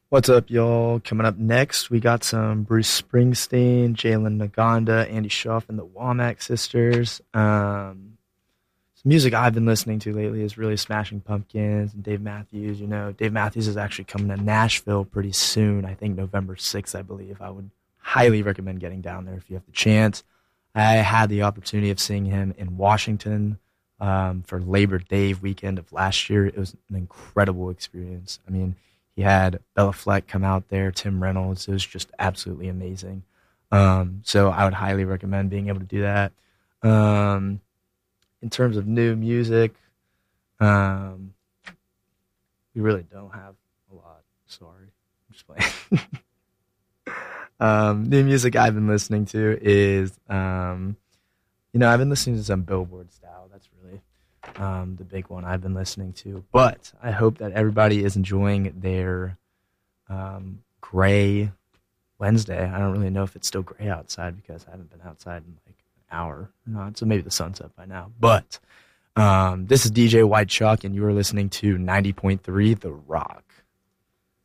What's up, y'all? Coming up next, we got some Bruce Springsteen, Jalen Naganda, Andy Schuff, and the Womack Sisters. Some music I've been listening to lately is really Smashing Pumpkins and Dave Matthews. You know, Dave Matthews is actually coming to Nashville pretty soon. I think November 6th, I believe. I would highly recommend getting down there if you have the chance. I had the opportunity of seeing him in Washington for Labor Day weekend of last year. It was an incredible experience. I mean, he had Bella Fleck come out there, Tim Reynolds. It was just absolutely amazing. So I would highly recommend being able to do that. In terms of new music, we really don't have a lot. Sorry. I'm just playing. New music I've been listening to is, I've been listening to some Billboard style. That's really the big one I've been listening to. But I hope that everybody is enjoying their gray Wednesday. I don't really know if it's still gray outside because I haven't been outside in like an hour or not. So maybe the sun's up by now. But this is DJ White Chuck, and you are listening to 90.3 The Rock.